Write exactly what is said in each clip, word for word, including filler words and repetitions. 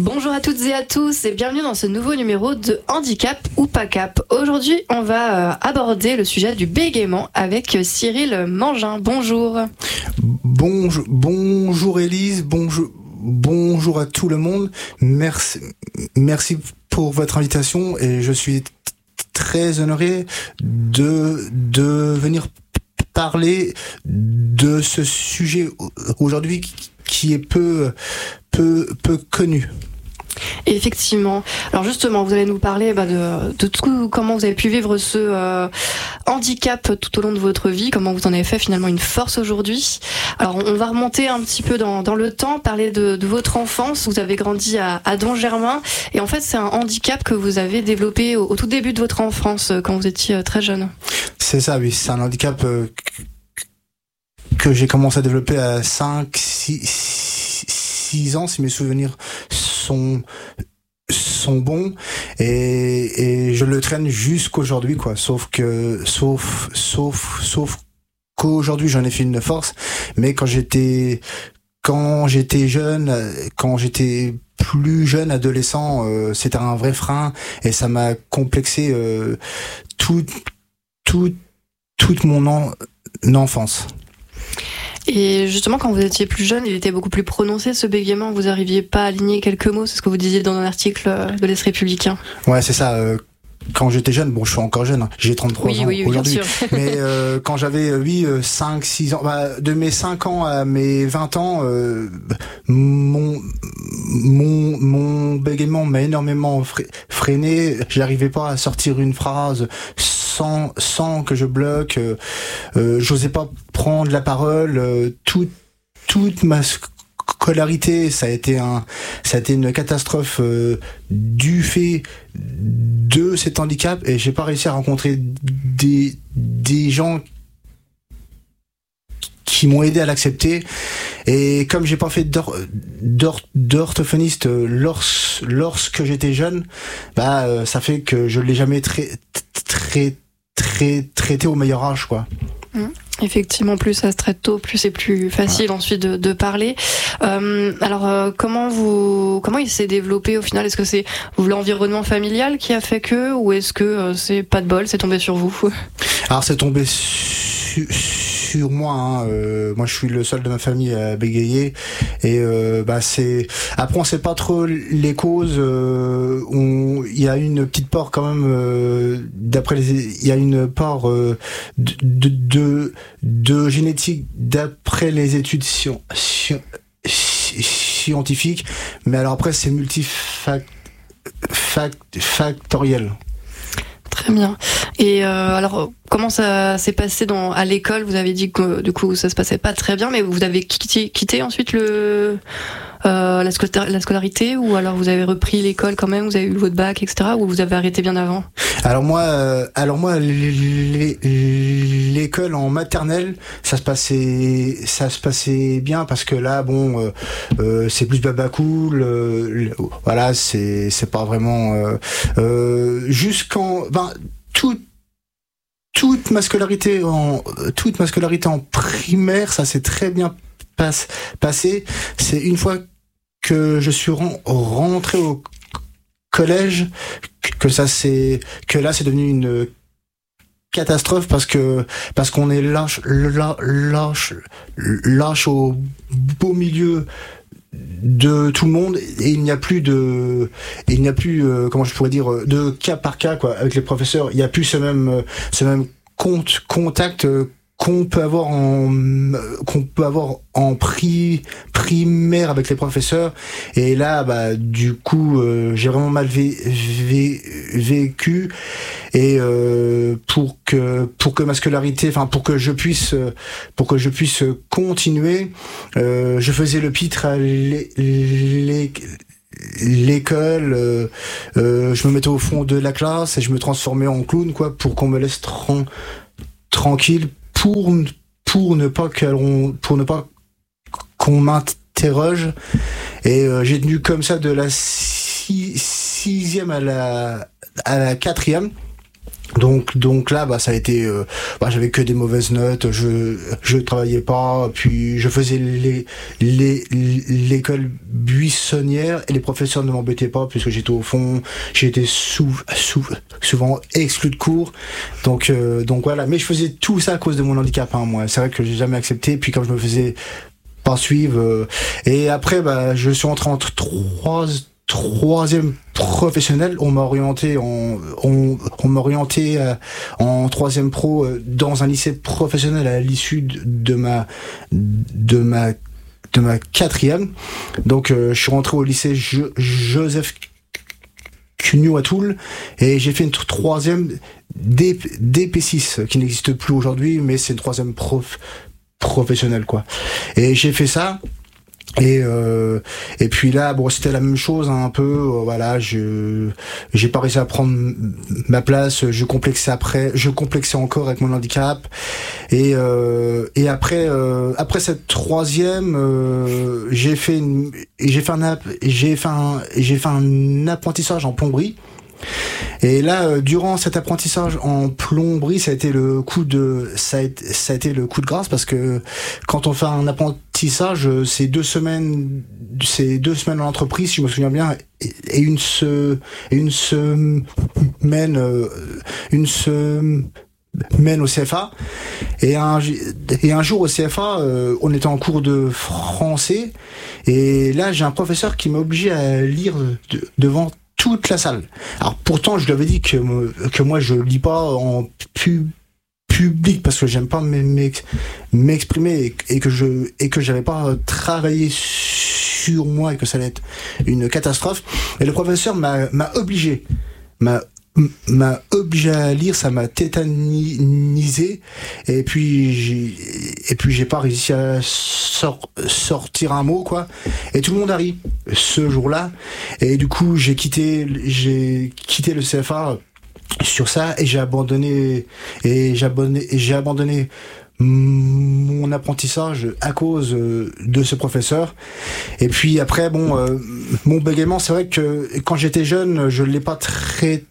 Bonjour à toutes et à tous et bienvenue dans ce nouveau numéro de Handicap ou pas cap. Aujourd'hui, on va euh, aborder le sujet du bégaiement avec Cyril Mangin. Bonjour. Bonjour, bonjour Élise, bonjour, bonjour à tout le monde. Merci, merci pour votre invitation et je suis t- très honoré de de venir parler de ce sujet aujourd'hui qui est peu peu peu connu. Effectivement. Alors justement, vous allez nous parler bah, de, de tout comment vous avez pu vivre ce euh, handicap tout au long de votre vie, comment vous en avez fait finalement une force aujourd'hui. Alors on va remonter un petit peu dans, dans le temps, parler de, de votre enfance. Vous avez grandi à, à Don-Germain et en fait c'est un handicap que vous avez développé au, au tout début de votre enfance quand vous étiez très jeune. C'est ça, oui. C'est un handicap euh, que j'ai commencé à développer à cinq, six ans, si mes souvenirs sont sont bons, et, et je le traîne jusqu'aujourd'hui, quoi. Sauf que, sauf, sauf, sauf qu'aujourd'hui j'en ai fait une force, mais quand j'étais, quand j'étais jeune, quand j'étais plus jeune, adolescent, euh, c'était un vrai frein et ça m'a complexé euh, tout, tout, toute mon en, enfance. Et justement, quand vous étiez plus jeune, il était beaucoup plus prononcé ce bégaiement. Vous n'arriviez pas à aligner quelques mots, c'est ce que vous disiez dans un article de l'Est Républicain. Ouais, c'est ça. Euh, quand j'étais jeune, bon, je suis encore jeune, hein, j'ai trente-trois oui, ans oui, aujourd'hui. Bien sûr. Mais euh, quand j'avais, oui, cinq, six ans, bah, de mes cinq ans à mes vingt ans, euh, mon, mon, mon bégaiement m'a énormément freiné. J'arrivais pas à sortir une phrase sans, sans que je bloque. Euh, euh, j'osais pas prendre la parole. Euh, tout, toute ma scolarité, ça a été un, ça a été une catastrophe euh, du fait de cet handicap, et j'ai pas réussi à rencontrer des des gens qui m'ont aidé à l'accepter. Et comme j'ai pas fait d'or, d'or, d'orthophoniste lors, lorsque j'étais jeune, bah euh, ça fait que je l'ai jamais très très très traité au meilleur âge, quoi. Mmh. Effectivement, plus ça se traite tôt, plus c'est plus facile ouais. ensuite de, de parler. Euh, alors, euh, comment vous, comment il s'est développé au final ? Est-ce que c'est l'environnement familial qui a fait que, ou est-ce que euh, c'est pas de bol, c'est tombé sur vous ? Alors, c'est tombé su- sur moi. Hein. Euh, moi, je suis le seul de ma famille à bégayer, et euh, bah c'est. Après, on sait pas trop les causes. Euh, on, il y a une petite part quand même. Euh, d'après les, il y a une part euh, de, de, de de génétique d'après les études sci- sci- scientifiques, mais alors après c'est multifactoriel. Très bien. Et euh, alors comment ça s'est passé dans à l'école ? Vous avez dit que du coup ça se passait pas très bien, mais vous avez quitté, quitté ensuite le euh, la, scolar- la scolarité, ou alors vous avez repris l'école quand même, vous avez eu votre bac, et cetera, ou vous avez arrêté bien avant ? Alors moi, euh, alors moi, l'école en maternelle, ça se passait, ça se passait bien, parce que là, bon, euh, euh, c'est plus baba cool, euh, voilà, c'est, c'est pas vraiment euh, euh, jusqu'en, ben tout. Toute ma scolarité en toute ma scolarité en primaire, ça s'est très bien passe, passé. C'est une fois que je suis rentré au collège que ça c'est que là c'est devenu une catastrophe, parce que parce qu'on est lâche lâche lâche au beau milieu de tout le monde, et il n'y a plus de et il n'y a plus euh, comment je pourrais dire de cas par cas, quoi, avec les professeurs. Il n'y a plus ce même ce même compte contact euh, qu'on peut avoir en qu'on peut avoir en pri, primaire avec les professeurs. Et là, bah du coup, euh, j'ai vraiment mal vé, vé, vécu. Et euh, pour que pour que ma scolarité, enfin pour que je puisse pour que je puisse continuer, euh, je faisais le pitre à l'é, l'é, l'école, euh, euh, je me mettais au fond de la classe et je me transformais en clown, quoi, pour qu'on me laisse tran- tranquille. Pour, pour ne pas qu'on, pour ne pas qu'on m'interroge. Et euh, j'ai tenu comme ça de la six, sixième à la, à la quatrième. Donc donc là bah ça a été euh, bah j'avais que des mauvaises notes, je je travaillais pas, puis je faisais les les l'école buissonnière et les professeurs ne m'embêtaient pas puisque j'étais au fond, j'étais sou, sou, souvent exclu de cours. Donc euh, donc voilà, mais je faisais tout ça à cause de mon handicap hein, moi. C'est vrai que j'ai jamais accepté, puis comme je me faisais pas suivre euh, et après bah je suis entré entre trois troisième professionnel, on m'a orienté en on, on m'a orienté euh, en troisième pro euh, dans un lycée professionnel à l'issue de, de ma de ma de ma quatrième. Donc euh, je suis rentré au lycée Je, Joseph Cugnot à Toul et j'ai fait une troisième D P six qui n'existe plus aujourd'hui, mais c'est une troisième prof professionnelle quoi. Et j'ai fait ça. Et euh, et puis là bon c'était la même chose hein, un peu euh, voilà je j'ai pas réussi à prendre ma place, je complexais après je complexais encore avec mon handicap et euh, et après euh, après cette troisième euh, j'ai fait une j'ai fait un j'ai fait un j'ai fait un apprentissage en plomberie. Et là, euh, durant cet apprentissage en plomberie, ça a été le coup de, ça a été, ça a été le coup de grâce parce que quand on fait un apprentissage, c'est deux semaines, c'est deux semaines en entreprise, si je me souviens bien, et une se, et une semaine, euh, une semaine au C F A. Et un, et un jour au C F A, euh, on était en cours de français, et là, j'ai un professeur qui m'a obligé à lire de, devant toute la salle. Alors pourtant je lui avais dit que que moi je lis pas en pu, public parce que j'aime pas m'exprimer et, et que je et que j'avais pas travaillé sur moi et que ça allait être une catastrophe. Et le professeur m'a m'a obligé m'a m'a obligé à lire, ça m'a tétanisé et puis j'ai et puis j'ai pas réussi à sor, sortir un mot quoi et tout le monde a ri ce jour-là et du coup j'ai quitté j'ai quitté le C F A sur ça et j'ai abandonné et j'ai abandonné et j'ai abandonné mon apprentissage à cause de ce professeur. Et puis après bon euh, mon bégaiement, c'est vrai que quand j'étais jeune je l'ai pas très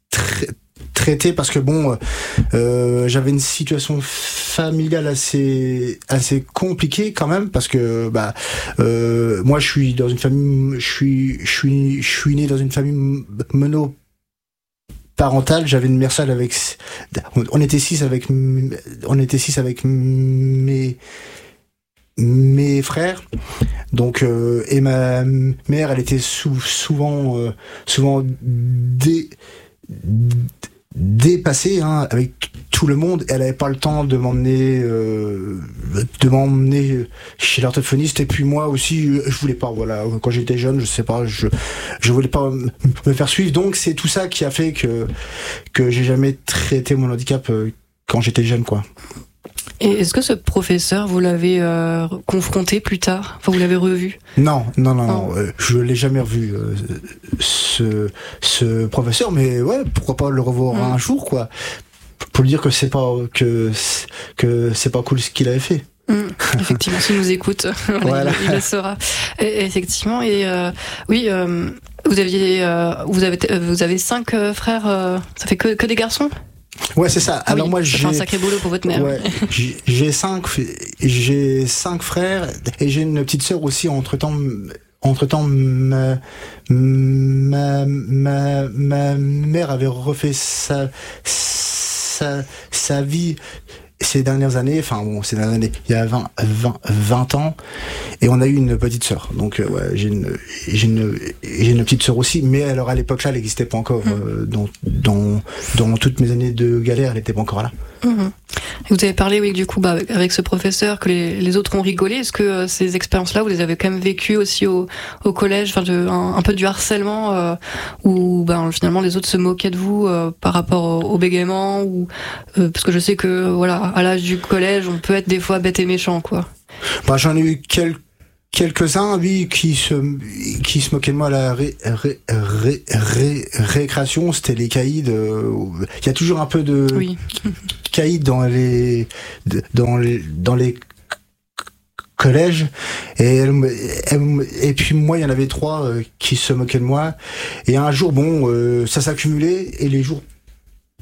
traité parce que bon euh, j'avais une situation familiale assez assez compliquée quand même parce que bah euh, moi je suis dans une famille je suis je suis je suis né dans une famille monoparentale, j'avais une mère seule avec on était six avec on était six avec mes mes frères donc euh, et ma mère elle était sou, souvent euh, souvent dé dépassée hein, avec tout le monde. Elle avait pas le temps de m'emmener euh, de m'emmener chez l'orthophoniste et puis moi aussi je voulais pas voilà quand j'étais jeune je sais pas je je voulais pas me faire suivre donc c'est tout ça qui a fait que que j'ai jamais traité mon handicap euh, quand j'étais jeune quoi. Et est-ce que ce professeur, vous l'avez euh, confronté plus tard? Enfin, vous l'avez revu? Non, non, non, non. Euh, je l'ai jamais revu, euh, ce, ce professeur, mais ouais, pourquoi pas le revoir mmh. un jour, quoi. Pour lui dire que c'est pas, que, que c'est pas cool ce qu'il avait fait. Mmh, effectivement, s'il nous écoute, voilà. il, il le saura. Et, effectivement, et euh, oui, euh, vous aviez, euh, vous avez, vous avez cinq euh, frères. Euh, ça fait que, que des garçons? Ouais, c'est ça. Ah Alors oui, moi, j'ai j'ai un sacré boulot pour votre mère. Ouais, j'ai, j'ai cinq, j'ai cinq frères et j'ai une petite sœur aussi. Entre temps, entre temps, ma, ma, ma, ma mère avait refait sa, sa, sa vie ces dernières années, enfin bon, ces dernières années, il y a vingt, vingt, vingt ans, et on a eu une petite sœur. Donc euh, ouais, j'ai une, j'ai une, j'ai une petite sœur aussi, mais alors à l'époque là, elle n'existait pas encore. Mmh. Euh, dans, dans, dans toutes mes années de galère, elle n'était pas encore là. Mmh. Vous avez parlé, oui, du coup, bah, avec ce professeur, que les, les autres ont rigolé. Est-ce que euh, ces expériences-là, vous les avez quand même vécues aussi au, au collège, enfin, de, un, un peu du harcèlement, euh, où ben, finalement les autres se moquaient de vous euh, par rapport au, au bégaiement, ou euh, parce que je sais que voilà, à l'âge du collège, on peut être des fois bête et méchant, quoi. Bah, j'en ai eu quelques quelques-uns, oui, qui se qui se moquaient de moi à la ré, ré, ré, ré, récréation. C'était les caïds. Il euh, y a toujours un peu de oui. caïds dans les dans les dans les collèges. Et elle, elle, et puis moi, il y en avait trois euh, qui se moquaient de moi. Et un jour, bon, euh, ça s'accumulait et les jours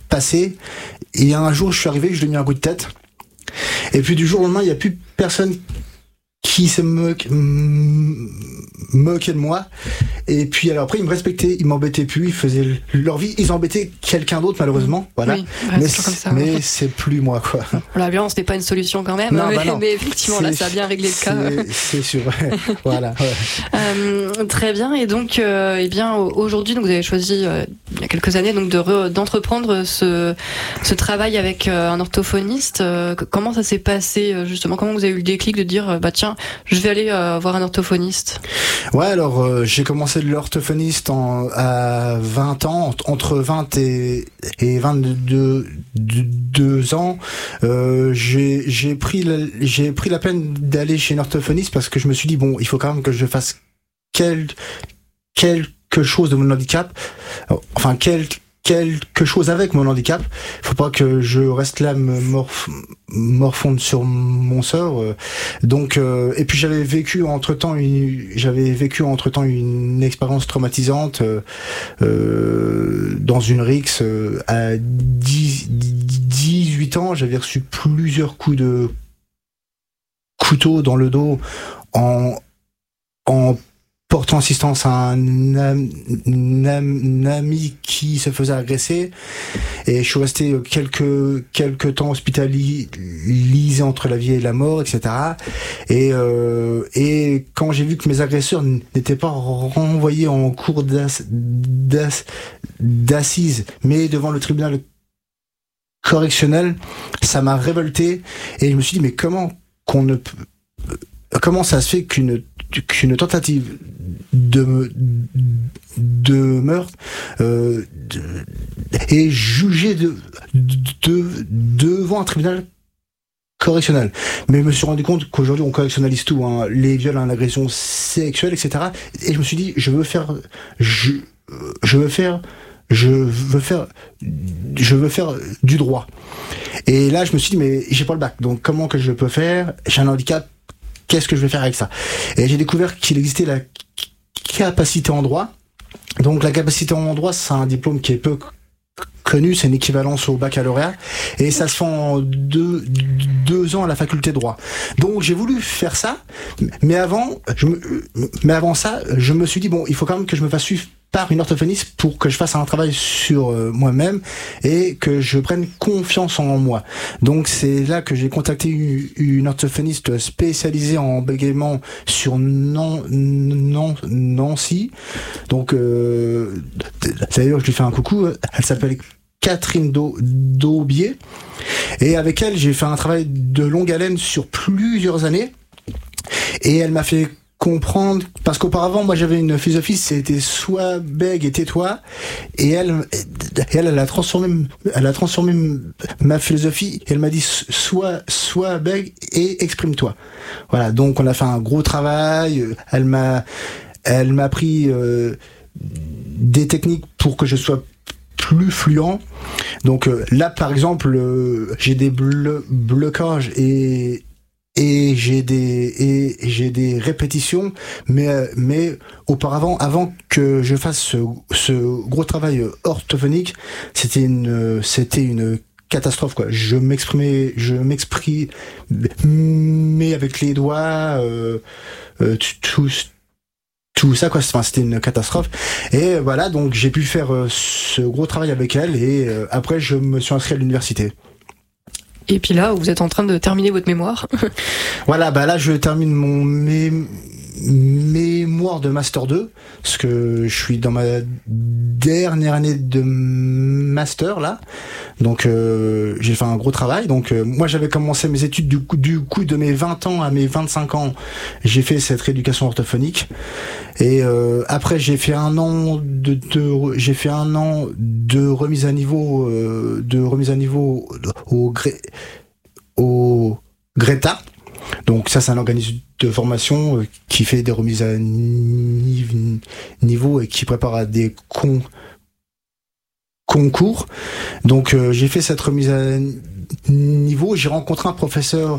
passé. Et un jour, je suis arrivé, je lui ai mis un coup de tête. Et puis du jour au lendemain, il n'y a plus personne qui se moque, moquait de moi. Et puis alors après, ils me respectaient, ils m'embêtaient plus, ils faisaient leur vie, ils embêtaient quelqu'un d'autre malheureusement. Voilà. Oui, ouais, mais c'est, comme ça, mais ouais. c'est plus moi quoi. La violence n'est pas une solution quand même. Non, mais, bah non. mais effectivement c'est, là, ça a bien réglé le cas. C'est, c'est sûr. Voilà. Ouais. Euh, très bien. Et donc, euh, eh bien, aujourd'hui, donc vous avez choisi euh, il y a quelques années donc de re, d'entreprendre ce ce travail avec euh, un orthophoniste. Euh, comment ça s'est passé justement? Comment vous avez eu le déclic de dire bah tiens, je vais aller euh, voir un orthophoniste? Ouais, alors euh, j'ai commencé l'orthophoniste en, à vingt ans, entre vingt et, et vingt-deux deux ans. Euh, j'ai, j'ai pris la, j'ai pris la peine d'aller chez un orthophoniste parce que je me suis dit bon, il faut quand même que je fasse quel, quelque chose de mon handicap. Enfin, quel, quelque chose avec mon handicap. Faut pas que je reste là me morf, morfondre sur mon sort. Donc euh, et puis j'avais vécu entre-temps une j'avais vécu entre-temps une expérience traumatisante euh, euh, dans une rixe euh, à dix, dix-huit ans, j'avais reçu plusieurs coups de couteau dans le dos en en portant assistance à un, am, un, un ami qui se faisait agresser, et je suis resté quelques quelques temps hospitalisé entre la vie et la mort, et cetera. Et euh, et quand j'ai vu que mes agresseurs n'étaient pas renvoyés en cour d'ass, d'ass, d'assises, mais devant le tribunal correctionnel, ça m'a révolté, et je me suis dit mais comment qu'on ne peut, comment ça se fait qu'une qu'une tentative de de meurtre euh, de, est jugée de, de devant un tribunal correctionnel. Mais je me suis rendu compte qu'aujourd'hui on correctionnalise tout, hein, les viols, hein, l'agression sexuelle, et cetera. Et je me suis dit je veux faire je je veux faire je veux faire je veux faire du droit. Et là je me suis dit mais j'ai pas le bac, donc comment que je peux faire? J'ai un handicap. Qu'est-ce que je vais faire avec ça? Et j'ai découvert qu'il existait la capacité en droit. Donc la capacité en droit, c'est un diplôme qui est peu connu, c'est une équivalence au baccalauréat, et ça se fait en deux, deux ans à la faculté de droit. Donc j'ai voulu faire ça, mais avant, je me, mais avant ça, je me suis dit bon, il faut quand même que je me fasse suivre par une orthophoniste pour que je fasse un travail sur euh, moi-même et que je prenne confiance en moi. Donc c'est là que j'ai contacté une, une orthophoniste spécialisée en bégaiement sur Nan, Nan, Nancy. Donc euh, d'ailleurs je lui fais un coucou, elle s'appelle Catherine Daubier, et avec elle j'ai fait un travail de longue haleine sur plusieurs années, et elle m'a fait comprendre, parce qu'auparavant moi j'avais une philosophie, c'était soit bègue et tais-toi, et elle elle elle a transformé elle a transformé ma philosophie, et elle m'a dit soit soit bègue et exprime-toi. Voilà, donc on a fait un gros travail, elle m'a elle m'a appris euh, des techniques pour que je sois plus fluent. Donc euh, là par exemple euh, j'ai des blo- blocages et et j'ai des et j'ai des répétitions, mais mais auparavant, avant que je fasse ce, ce gros travail orthophonique, c'était une c'était une catastrophe quoi. Je m'exprimais je m'exprimais mais avec les doigts euh, euh, tout tout ça quoi, enfin, c'était une catastrophe. Et voilà, donc j'ai pu faire euh, ce gros travail avec elle, et euh, après je me suis inscrit à l'université. Et puis là, vous êtes en train de terminer votre mémoire. Voilà, bah là, je termine mon mé... mémoire de Master deux, parce que je suis dans ma dernière année de Master, là. Donc, euh, j'ai fait un gros travail. Donc, euh, moi, j'avais commencé mes études du coup, du coup, de mes vingt ans à mes vingt-cinq ans. J'ai fait cette rééducation orthophonique. Et euh, après, j'ai fait un an de, de j'ai fait un an de remise à niveau, euh, de remise à niveau au Gré, au Greta. Donc ça, c'est un organisme de formation euh, qui fait des remises à ni- niveau et qui prépare à des con concours. Donc euh, j'ai fait cette remise à niveau, j'ai rencontré un professeur